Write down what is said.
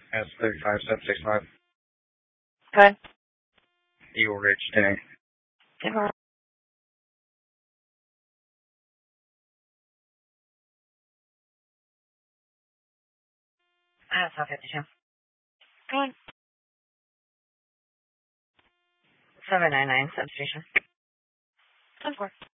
S35765. Good. Eagle Ridge today. Good. That's 52. Good. 799 substation. 10-4.